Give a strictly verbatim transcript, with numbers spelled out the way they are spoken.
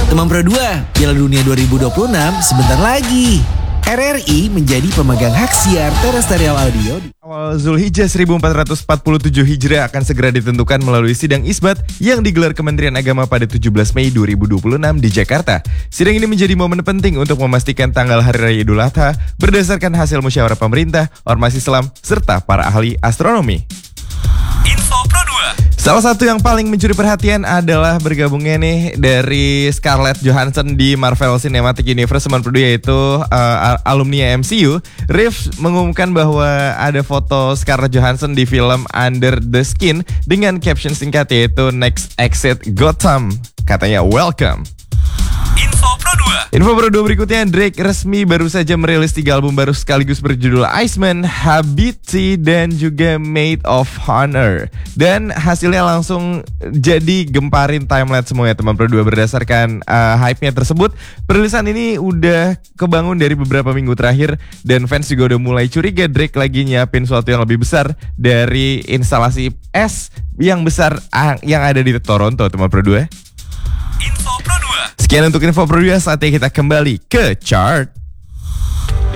Teman Pro dua, Piala Dunia dua ribu dua puluh enam sebentar lagi. R R I menjadi pemegang hak siar terestrial audio. Awal Zulhijjah seribu empat ratus empat puluh tujuh Hijriah akan segera ditentukan melalui sidang isbat yang digelar Kementerian Agama pada tujuh belas Mei dua ribu dua puluh enam di Jakarta. Sidang ini menjadi momen penting untuk memastikan tanggal Hari Raya Idul Adha berdasarkan hasil musyawarah pemerintah, ormas Islam, serta para ahli astronomi. Info Pro dua. Salah satu yang paling mencuri perhatian adalah bergabungnya nih dari Scarlett Johansson di Marvel Cinematic Universe teman Pro dua, yaitu uh, alumni M C U. Reeves mengumumkan bahwa ada foto Scarlett Johansson di film Under the Skin dengan caption singkat yaitu Next Exit Gotham. Katanya welcome. Info Pro dua. Info Pro dua berikutnya, Drake resmi baru saja merilis tiga album baru sekaligus berjudul Iceman, Habiti, dan juga Maid of Honor. Dan hasilnya langsung jadi gemparin timeline semua ya teman Pro dua. Berdasarkan uh, hype-nya tersebut, perilisan ini udah kebangun dari beberapa minggu terakhir, dan fans juga udah mulai curiga Drake lagi nyiapin sesuatu yang lebih besar dari instalasi es yang besar uh, yang ada di Toronto teman Pro dua. Info Pro dua. Sekian untuk Info Pro dua, saatnya kita kembali ke chart.